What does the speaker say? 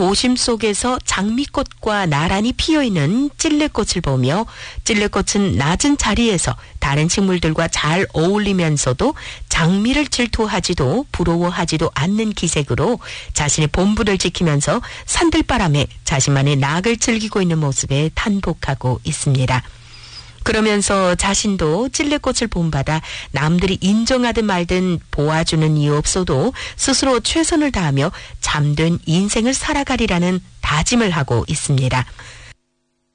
도심 속에서 장미꽃과 나란히 피어있는 찔레꽃을 보며 찔레꽃은 낮은 자리에서 다른 식물들과 잘 어울리면서도 장미를 질투하지도 부러워하지도 않는 기색으로 자신의 본분을 지키면서 산들바람에 자신만의 낙을 즐기고 있는 모습에 탄복하고 있습니다. 그러면서 자신도 찔레꽃을 본받아 남들이 인정하든 말든 보아주는 이유 없어도 스스로 최선을 다하며 참된 인생을 살아가리라는 다짐을 하고 있습니다.